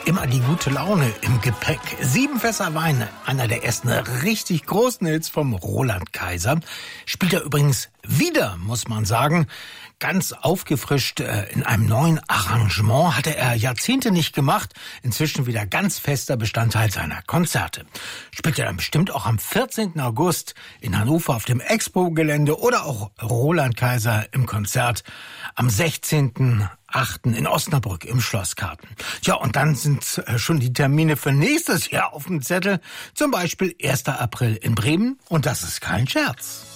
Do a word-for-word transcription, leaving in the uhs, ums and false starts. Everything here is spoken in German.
Immer die gute Laune im Gepäck. Sieben Fässer Wein, einer der ersten richtig großen Hits vom Roland Kaiser. Spielt er übrigens wieder, muss man sagen. Ganz aufgefrischt äh, in einem neuen Arrangement. Hatte er Jahrzehnte nicht gemacht. Inzwischen wieder ganz fester Bestandteil seiner Konzerte. Spielt er dann bestimmt auch am vierzehnten August in Hannover auf dem Expo-Gelände oder auch Roland Kaiser im Konzert am sechzehnten achten in Osnabrück im Schlossgarten. Ja, und dann sind schon die Termine für nächstes Jahr auf dem Zettel. Zum Beispiel erster April in Bremen. Und das ist kein Scherz.